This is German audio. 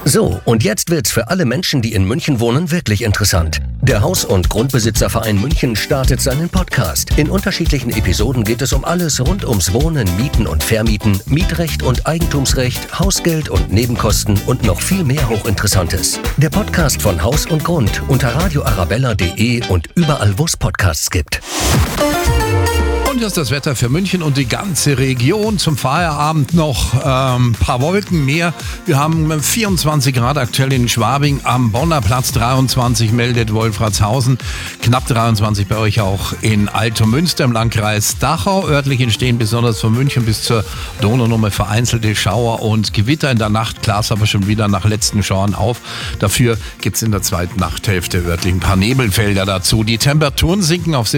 So, und jetzt wird's für alle Menschen, die in München wohnen, wirklich interessant. Der Haus- und Grundbesitzerverein München startet seinen Podcast. In unterschiedlichen Episoden geht es um alles rund ums Wohnen, Mieten und Vermieten, Mietrecht und Eigentumsrecht, Hausgeld und Nebenkosten und noch viel mehr Hochinteressantes. Der Podcast von Haus und Grund unter radioarabella.de und überall, wo es Podcasts gibt. Und hier ist das Wetter für München und die ganze Region. Zum Feierabend noch ein paar Wolken mehr. Wir haben 24 Grad aktuell in Schwabing, am Bonner Platz 23 meldet Wolfratshausen. Knapp 23 bei euch auch in Altomünster im Landkreis Dachau. Örtlich entstehen besonders von München bis zur Donaunummer vereinzelte Schauer und Gewitter. In der Nacht klar's aber schon wieder nach letzten Schauern auf. Dafür gibt's in der zweiten Nachthälfte örtlich ein paar Nebelfelder dazu. Die Temperaturen sinken auf